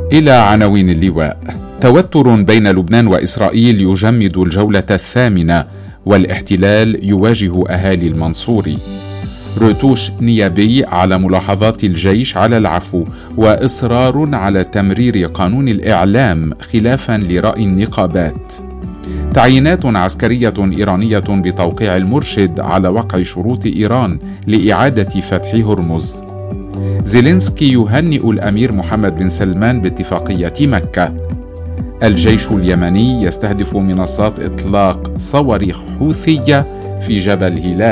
إلى عناوين اللواء. توتر بين لبنان وإسرائيل يجمد الجولة 8 والاحتلال يواجه أهالي المنصوري. رتوش نيابي على ملاحظات الجيش على العفو، وإصرار على تمرير قانون الإعلام خلافا لرأي النقابات. تعيينات عسكرية إيرانية بتوقيع المرشد على وقع شروط إيران لإعادة فتح هرمز. زيلينسكي يهنئ الأمير محمد بن سلمان باتفاقية مكة. الجيش اليمني يستهدف منصات إطلاق صواريخ حوثية في جبل هلال.